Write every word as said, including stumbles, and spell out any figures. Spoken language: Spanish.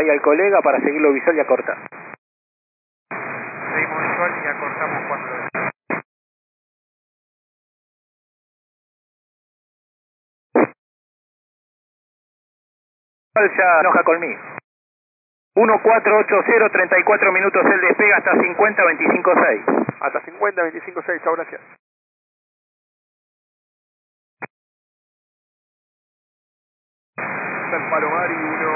ahí al colega para seguirlo visual y acortar. Seguimos visual y acortamos cuando lo veamos. Ya enoja conmigo. uno cuatro ocho cero, treinta y cuatro minutos el despega hasta cincuenta, veinticinco seis. Hasta cincuenta, veinticinco seis, chao, gracias. San Palomar y uno